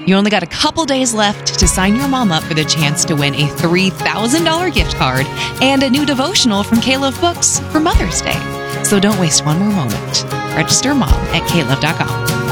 You only got a couple days left to sign your mom up for the chance to win a $3,000 gift card and a new devotional from K-Love Books for Mother's Day. So don't waste one more moment. Register mom at klove.com.